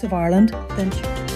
of Ireland than...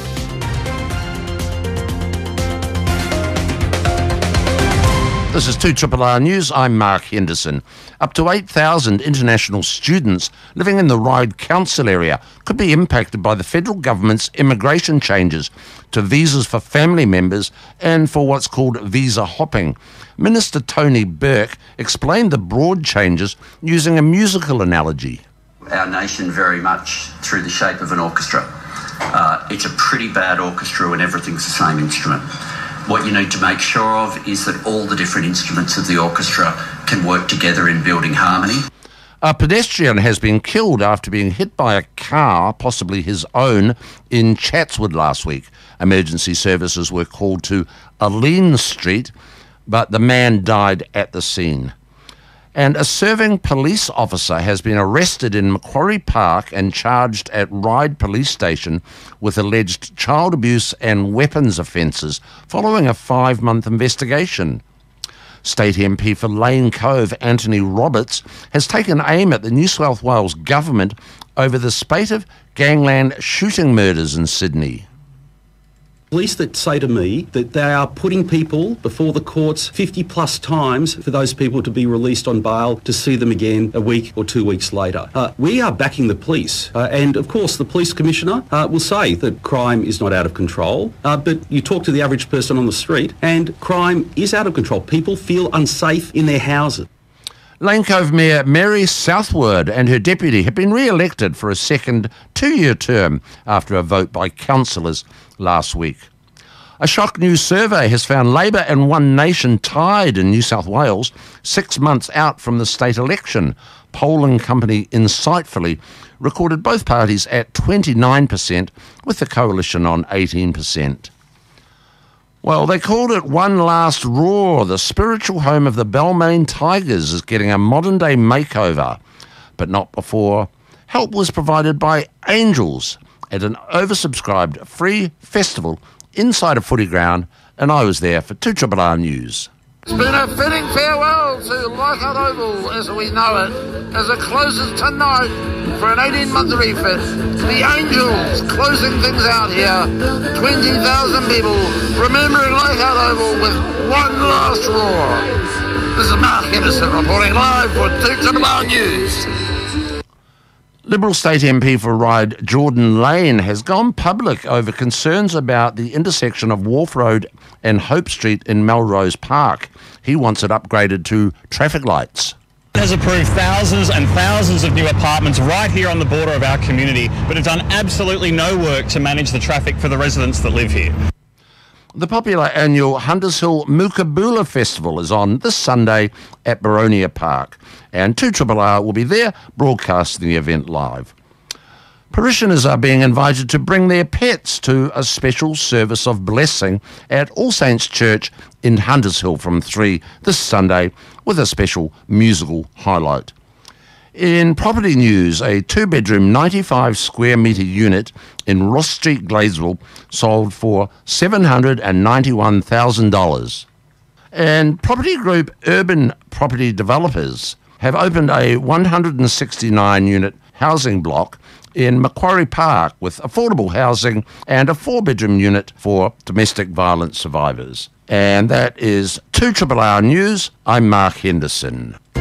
This is 2RRR News. I'm Mark Henderson. Up to 8,000 international students living in the Ryde Council area could be impacted by the federal government's immigration changes to visas for family members and for what's called visa hopping. Minister Tony Burke explained the broad changes using a musical analogy. Our nation very much through the shape of an orchestra. It's a pretty bad orchestra when everything's the same instrument. What you need to make sure of is that all the different instruments of the orchestra can work together in building harmony. A pedestrian has been killed after being hit by a car, possibly his own, in Chatswood last week. Emergency services were called to Aline Street, but the man died at the scene. And a serving police officer has been arrested in Macquarie Park and charged at Ryde Police Station with alleged child abuse and weapons offences following a 5-month investigation. State MP for Lane Cove, Anthony Roberts, has taken aim at the New South Wales government over the spate of gangland shooting murders in Sydney. Police that say to me that they are putting people before the courts 50 plus times for those people to be released on bail to see them again a week or 2 weeks later. We are backing the police and of course the police commissioner will say that crime is not out of control, but you talk to the average person on the street and crime is out of control. People feel unsafe in their houses. Lane Cove Mayor Mary Southward and her deputy have been re-elected for a second 2-year term after a vote by councillors last week. A shock new survey has found Labor and One Nation tied in New South Wales 6 months out from the state election. Polling company Insightfully recorded both parties at 29%, with the coalition on 18%. Well, they called it One Last Roar. The spiritual home of the Balmain Tigers is getting a modern-day makeover, but not before help was provided by Angels at an oversubscribed free festival inside a footy ground, and I was there for 2RRR News. It's been a fitting farewell to Leichhardt Oval as we know it, as it closes tonight for an 18-month refit. The Angels closing things out here. 20,000 people remembering Leichhardt Oval with one last roar. This is Mark Henderson reporting live for 2RRR News. Liberal State MP for Ryde, Jordan Lane, has gone public over concerns about the intersection of Wharf Road and Hope Street in Melrose Park. He wants it upgraded to traffic lights. Has approved thousands and thousands of new apartments right here on the border of our community, but have done absolutely no work to manage the traffic for the residents that live here. The popular annual Hunters Hill Mookaboola Festival is on this Sunday at Boronia Park, and 2RRR will be there broadcasting the event live. Parishioners are being invited to bring their pets to a special service of blessing at All Saints Church in Hunters Hill from 3 this Sunday with a special musical highlight. In property news, a 2-bedroom 95 square metre unit in Ross Street, Gladesville, sold for $791,000. And property group Urban Property Developers have opened a 169-unit housing block in Macquarie Park with affordable housing and a 4-bedroom unit for domestic violence survivors. And that is 2RRR News. I'm Mark Henderson.